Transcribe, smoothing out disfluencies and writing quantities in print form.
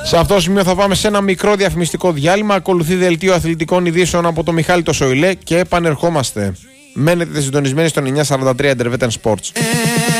Σε αυτό το σημείο θα πάμε σε ένα μικρό διαφημιστικό διάλειμμα. Ακολουθεί δελτίο αθλητικών ειδήσεων από το Μιχάλη το Σοηλέ και επανερχόμαστε. Μένετε συντονισμένοι στο 943 Intervetan Sports.